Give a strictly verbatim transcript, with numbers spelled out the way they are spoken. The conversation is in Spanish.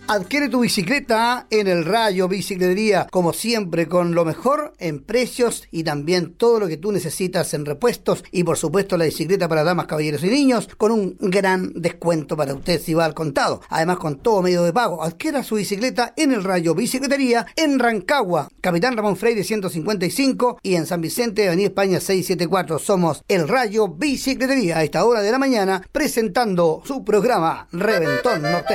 Adquiere tu bicicleta en el Rayo Bicicletería, como siempre, con lo mejor en precios y también todo lo que tú necesitas en repuestos y por supuesto la bicicleta para damas, caballeros y niños con un gran descuento para usted si va al contado. Además, con todo medio de pago. Adquiera su bicicleta en el Rayo Bicicletería en Rancagua, Capitán Ramón Freire ciento cincuenta y cinco y en San Vicente, Avenida España seiscientos setenta y cuatro. Somos el Rayo Bicicletería a esta hora de la mañana presentando su programa Reventón Norte.